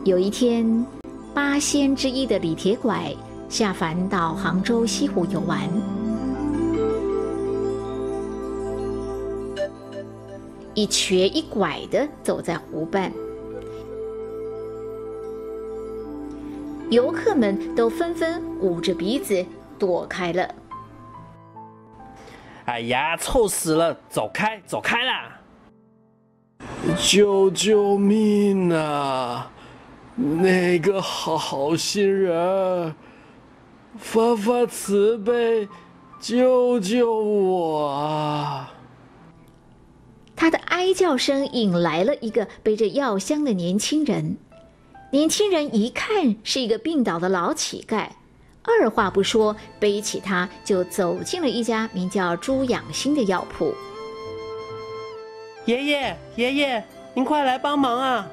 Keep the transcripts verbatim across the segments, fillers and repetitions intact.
有一天，八仙之一的李铁拐下凡到杭州西湖游玩，一瘸一拐地走在湖畔，游客们都纷纷捂着鼻子躲开了。 哎呀，臭死了！走开，走开啦！ 救救命啊！那个好心人，发发慈悲，救救我啊！ 他的哀叫声引来了一个背着药箱的年轻人。年轻人一看是一个病倒的老乞丐，二话不说，背起他就走进了一家名叫朱养心的药铺。 爷爷，爷爷，您快来帮忙啊！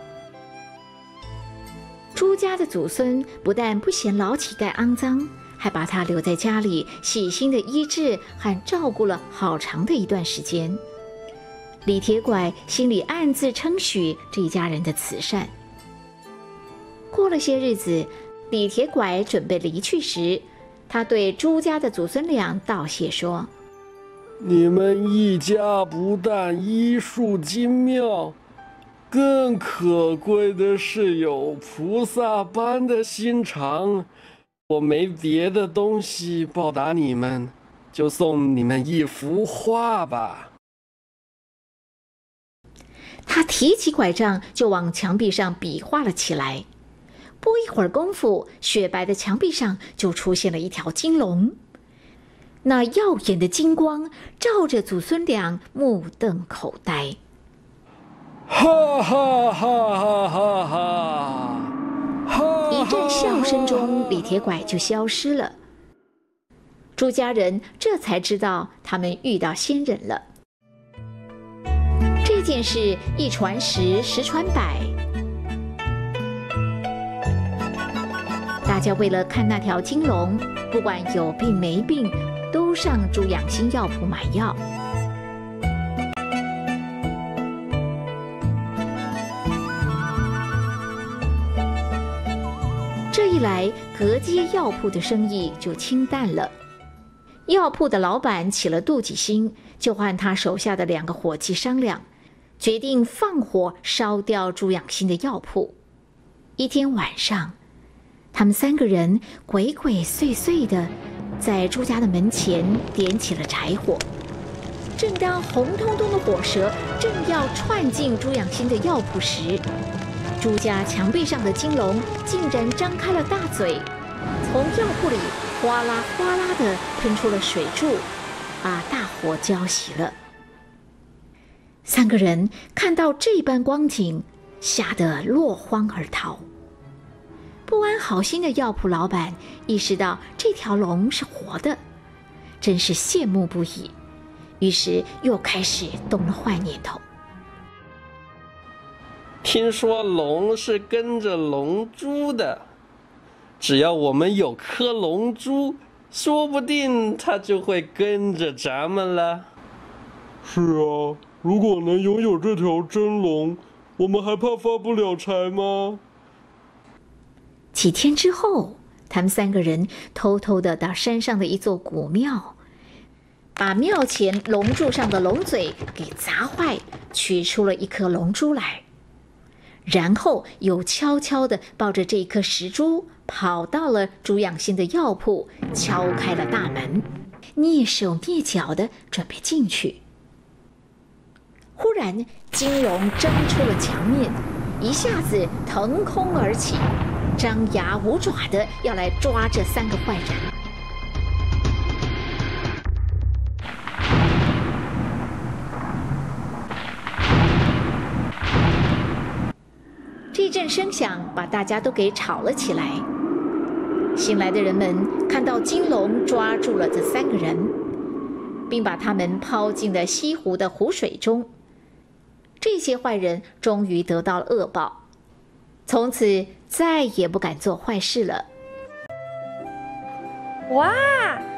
朱家的祖孙不但不嫌老乞丐肮脏，还把他留在家里，细心的医治和照顾了好长的一段时间。李铁拐心里暗自称许这一家人的慈善。过了些日子，李铁拐准备离去时，他对朱家的祖孙俩道谢说： 你们一家不但医术精妙，更可贵的是有菩萨般的心肠。我没别的东西报答你们，就送你们一幅画吧。 他提起拐杖就往墙壁上比划了起来。不一会儿功夫，雪白的墙壁上就出现了一条金龙。那耀眼的金光照着祖孙俩目瞪口呆。 哈哈哈哈哈哈！ 一阵笑声中，李铁拐就消失了。朱家人这才知道他们遇到仙人了。这件事一传十，十传百，大家为了看那条金龙，不管有病没病，都上朱养心药铺买药。这一来，隔街药铺的生意就清淡了。药铺的老板起了妒忌心，就和他手下的两个伙计商量，决定放火烧掉朱养心的药铺。一天晚上，他们三个人鬼鬼祟祟地在朱家的门前点起了柴火。正当红彤彤的火舌正要窜进朱养心的药铺时，朱家墙壁上的金龙竟然张开了大嘴，从药铺里哗啦哗啦地喷出了水柱，把大火浇熄了。三个人看到这般光景，吓得落荒而逃。不安好心的药铺老板意识到这条龙是活的，真是羡慕不已，于是又开始动了坏念头。 听说龙是跟着龙珠的，只要我们有颗龙珠，说不定它就会跟着咱们了。 是啊，如果能拥有这条真龙，我们还怕发不了财吗？ 几天之后，他们三个人偷偷地到山上的一座古庙，把庙前龙柱上的龙嘴给砸坏，取出了一颗龙珠来，然后又悄悄地抱着这一颗石珠跑到了朱养心的药铺，敲开了大门，蹑手蹑脚地准备进去。忽然，金龙挣出了墙面，一下子腾空而起，张牙舞爪的要来抓这三个坏人。这阵声响把大家都给吵了起来。醒来的人们看到金龙抓住了这三个人，并把他们抛进了西湖的湖水中。这些坏人终于得到了恶报，从此再也不敢做坏事了。 哇！